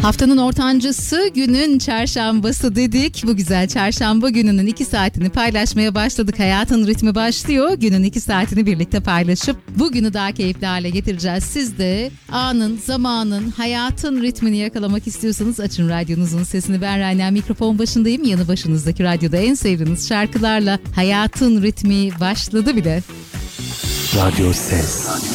Haftanın ortancısı, günün çarşambası dedik. Bu güzel çarşamba gününün 2 saatini paylaşmaya başladık. Hayatın ritmi başlıyor. Günün 2 saatini birlikte paylaşıp bugünü daha keyifli hale getireceğiz. Siz de anın, zamanın, hayatın ritmini yakalamak istiyorsanız açın radyonuzun sesini. Ben Rayna, mikrofon başındayım. Yanı başınızdaki radyoda en sevdiğiniz şarkılarla hayatın ritmi başladı bile. Radyo Ses.